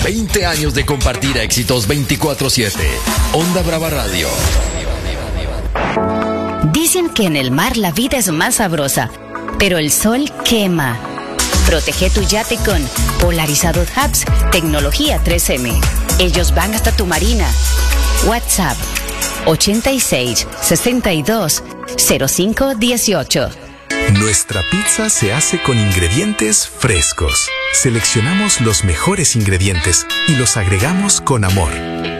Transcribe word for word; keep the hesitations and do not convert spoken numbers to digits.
veinte años de compartir éxitos veinticuatro siete. Onda Brava Radio. Dicen que en el mar la vida es más sabrosa, pero el sol quema. Protege tu yate con Polarizado Hubs, tecnología tres eme. Ellos van hasta tu marina. WhatsApp ochenta y seis, sesenta y dos, cero cinco dieciocho. Nuestra pizza se hace con ingredientes frescos. Seleccionamos los mejores ingredientes y los agregamos con amor.